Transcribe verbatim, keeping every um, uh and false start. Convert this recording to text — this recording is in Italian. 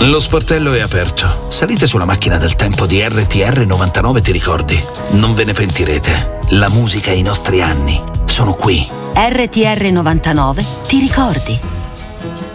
Lo sportello è aperto. Salite sulla macchina del tempo di R T R novantanove, ti ricordi? Non ve ne pentirete. La musica e i nostri anni sono qui. R T R novantanove, ti ricordi?